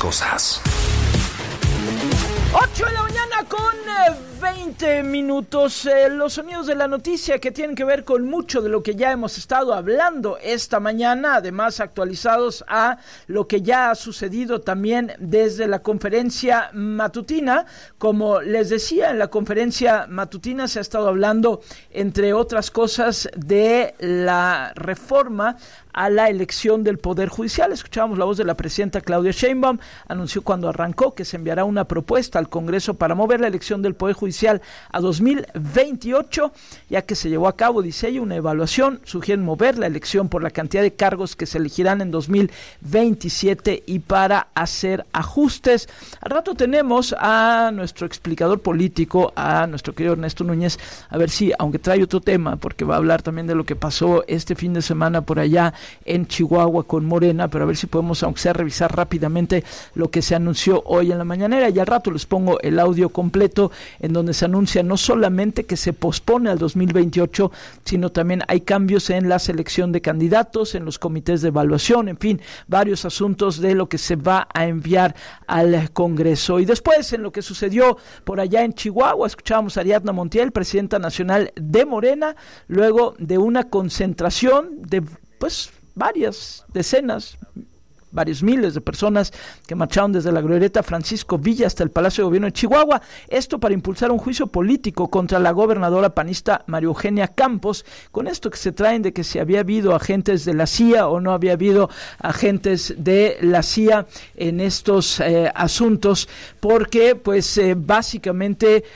cosas. 8 de la mañana con 20 minutos. Los sonidos de la noticia que tienen que ver con mucho de lo que ya hemos estado hablando esta mañana, además actualizados a lo que ya ha sucedido también desde la conferencia matutina. Como les decía, en la conferencia matutina se ha estado hablando, entre otras cosas, de la reforma a la elección del Poder Judicial. Escuchábamos la voz de la presidenta Claudia Sheinbaum. Anunció cuando arrancó que se enviará una propuesta al Congreso para mover la elección del Poder Judicial a 2028, ya que se llevó a cabo, dice ella, una evaluación. Sugieren mover la elección por la cantidad de cargos que se elegirán en 2027 y para hacer ajustes. Al rato tenemos a nuestro explicador político, a nuestro querido Ernesto Núñez, a ver si, aunque trae otro tema, porque va a hablar también de lo que pasó este fin de semana por allá en Chihuahua con Morena, pero a ver si podemos, aunque sea, revisar rápidamente lo que se anunció hoy en la mañanera, y al rato les pongo el audio completo en donde se anuncia no solamente que se pospone al 2028, sino también hay cambios en la selección de candidatos, en los comités de evaluación, en fin, varios asuntos de lo que se va a enviar al Congreso. Y después, en lo que sucedió por allá en Chihuahua, escuchábamos a Ariadna Montiel, presidenta nacional de Morena, luego de una concentración de varias decenas, varios miles de personas que marcharon desde la glorieta Francisco Villa hasta el Palacio de Gobierno de Chihuahua, esto para impulsar un juicio político contra la gobernadora panista María Eugenia Campos, con esto que se traen de que si había habido agentes de la CIA o no había habido agentes de la CIA en estos asuntos, porque básicamente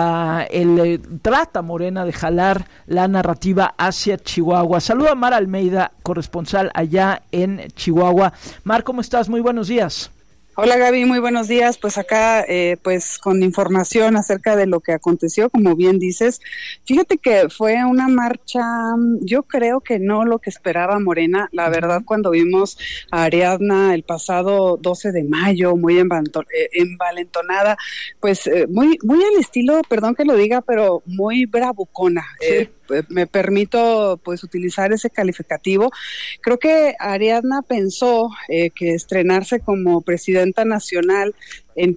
trata Morena de jalar la narrativa hacia Chihuahua. Saluda a Mara Almeida, corresponsal allá en Chihuahua. Mar, ¿cómo estás? Muy buenos días. Hola Gaby, muy buenos días. Pues acá, con información acerca de lo que aconteció, como bien dices. Fíjate que fue una marcha, yo creo que no lo que esperaba Morena. La verdad, cuando vimos a Ariadna el pasado 12 de mayo, muy envalentonada, muy al estilo, perdón que lo diga, pero muy bravucona. Sí. Me permito utilizar ese calificativo. Creo que Ariadna pensó que estrenarse como presidenta nacional en